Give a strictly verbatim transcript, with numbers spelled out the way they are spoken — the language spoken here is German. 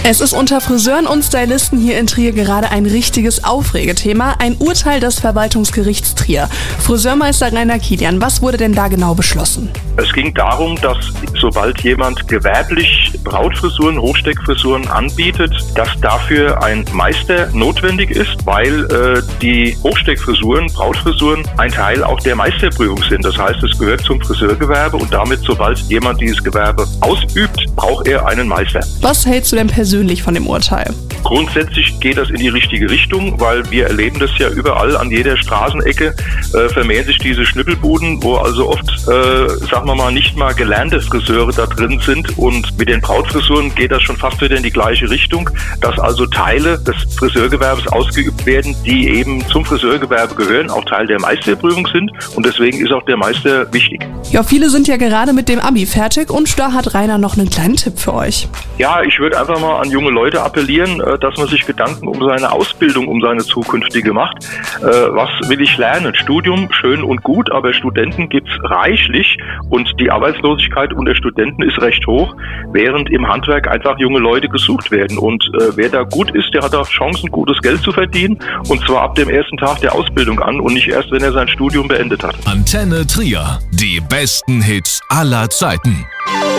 Es ist unter Friseuren und Stylisten hier in Trier gerade ein richtiges Aufregethema. Ein Urteil des Verwaltungsgerichts Trier. Friseurmeister Rainer Kilian, was wurde denn da genau beschlossen? Es ging darum, dass sobald jemand gewerblich Brautfrisuren, Hochsteckfrisuren anbietet, dass dafür ein Meister notwendig ist, weil äh, die Hochsteckfrisuren, Brautfrisuren ein Teil auch der Meisterprüfung sind. Das heißt, es gehört zum Friseurgewerbe und damit, sobald jemand dieses Gewerbe ausübt, braucht er einen Meister. Was hältst du denn persönlich von dem Urteil? Grundsätzlich geht das in die richtige Richtung, weil wir erleben das ja überall an jeder Straßenecke, äh, vermehren sich diese Schnippelbuden, wo also oft, äh, sagen wir mal, nicht mal gelernte Friseure da drin sind, und mit den Brautfrisuren geht das schon fast wieder in die gleiche Richtung, dass also Teile des Friseurgewerbes ausgeübt werden, die eben zum Friseurgewerbe gehören, auch Teil der Meisterprüfung sind, und deswegen ist auch der Meister wichtig. Ja, viele sind ja gerade mit dem Abi fertig, und da hat Rainer noch einen kleinen Tipp für euch. Ja, ich würde einfach mal an junge Leute appellieren, dass man sich Gedanken um seine Ausbildung, um seine zukünftige macht. Was will ich lernen? Studium, schön und gut, aber Studenten gibt's reichlich und die Arbeitslosigkeit unter Studenten ist recht hoch, während im Handwerk einfach junge Leute gesucht werden. Und wer da gut ist, der hat auch Chancen, gutes Geld zu verdienen, und zwar ab dem ersten Tag der Ausbildung an und nicht erst, wenn er sein Studium beendet hat. Antenne Trier, die besten Hits aller Zeiten.